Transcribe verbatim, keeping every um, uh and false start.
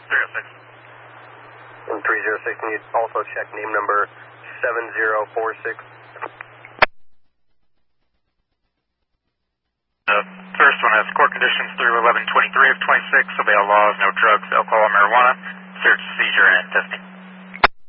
three oh six. And three oh six, can you also check name number seven zero four six? The first one has court conditions through eleven twenty-three of twenty-six, obey all laws, no drugs, alcohol, marijuana, search, seizure, and testing.